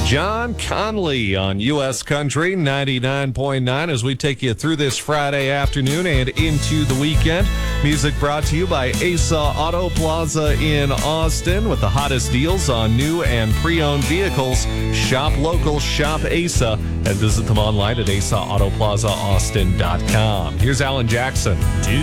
John Conley on U.S. Country 99.9 as we take you through this Friday afternoon and into the weekend. Music brought to you by Asa Auto Plaza in Austin with the hottest deals on new and pre-owned vehicles. Shop local, shop Asa, and visit them online at asaautoplazaaustin.com. Here's Alan Jackson.